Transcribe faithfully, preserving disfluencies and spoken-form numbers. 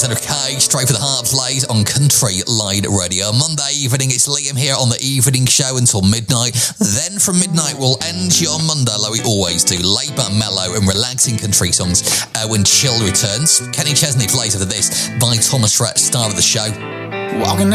Okay, straight for the heart plays on Country Line Radio. Monday evening, it's Liam here on the evening show until midnight. Then from midnight, we'll end your Monday like we always do. Labour, mellow and relaxing country songs uh, when chill returns. Kenny Chesney plays after this by Thomas Rhett, star of the show. Walking